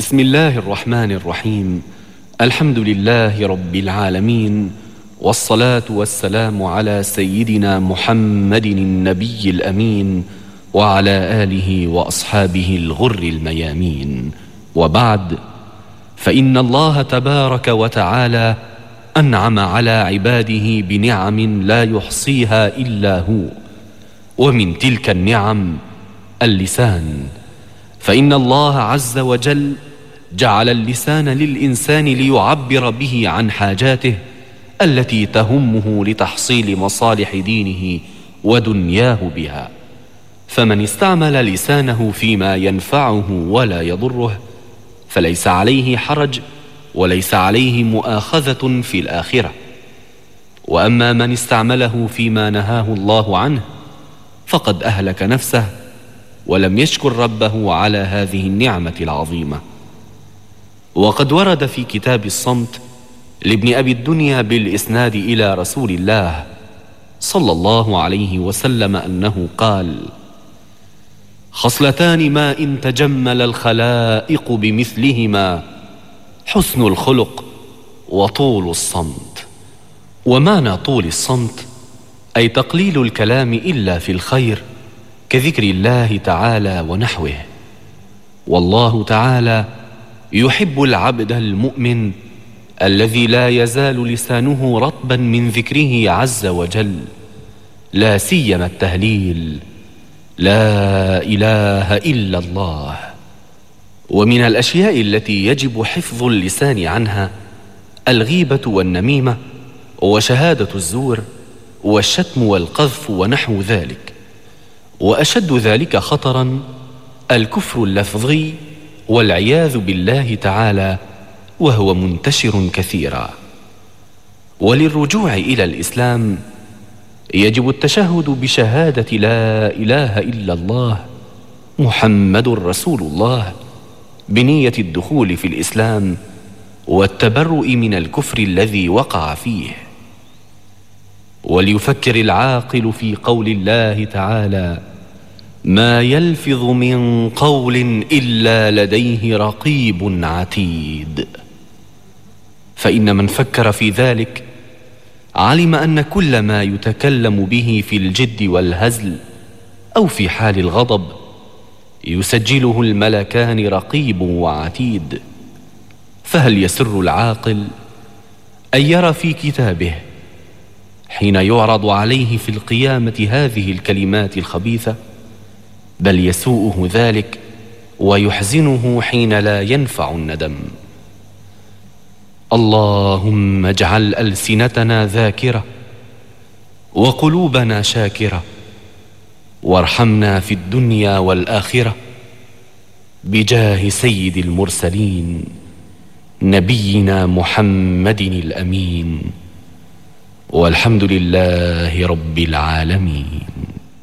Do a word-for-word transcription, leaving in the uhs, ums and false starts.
بسم الله الرحمن الرحيم. الحمد لله رب العالمين، والصلاة والسلام على سيدنا محمد النبي الأمين وعلى آله وأصحابه الغر الميامين. وبعد، فإن الله تبارك وتعالى أنعم على عباده بنعم لا يحصيها إلا هو، ومن تلك النعم اللسان. فإن الله عز وجل جعل اللسان للإنسان ليعبر به عن حاجاته التي تهمه لتحصيل مصالح دينه ودنياه بها. فمن استعمل لسانه فيما ينفعه ولا يضره فليس عليه حرج وليس عليه مؤاخذة في الآخرة. وأما من استعمله فيما نهاه الله عنه فقد أهلك نفسه ولم يشكر ربه على هذه النعمة العظيمة. وقد ورد في كتاب الصمت لابن أبي الدنيا بالإسناد إلى رسول الله صلى الله عليه وسلم أنه قال: خصلتان ما إن تجمل الخلائق بمثلهما حسن الخلق وطول الصمت. ومعنى طول الصمت أي تقليل الكلام إلا في الخير كذكر الله تعالى ونحوه. والله تعالى يحب العبد المؤمن الذي لا يزال لسانه رطبا من ذكره عز وجل، لا سيما التهليل: لا إله إلا الله. ومن الأشياء التي يجب حفظ اللسان عنها الغيبة والنميمة وشهادة الزور والشتم والقذف ونحو ذلك. وأشد ذلك خطرا الكفر اللفظي والعياذ بالله تعالى، وهو منتشر كثيرا. وللرجوع إلى الإسلام يجب التشهد بشهادة لا إله إلا الله محمد رسول الله بنية الدخول في الإسلام والتبرؤ من الكفر الذي وقع فيه. وليفكر العاقل في قول الله تعالى: ما يلفظ من قول إلا لديه رقيب عتيد. فإن من فكر في ذلك علم أن كل ما يتكلم به في الجد والهزل أو في حال الغضب يسجله الملكان رقيب وعتيد. فهل يسر العاقل أن يرى في كتابه حين يعرض عليه في القيامة هذه الكلمات الخبيثة؟ بل يسوءه ذلك ويحزنه حين لا ينفع الندم. اللهم اجعل ألسنتنا ذاكرة وقلوبنا شاكرة، وارحمنا في الدنيا والآخرة بجاه سيد المرسلين نبينا محمد الأمين، والحمد لله رب العالمين.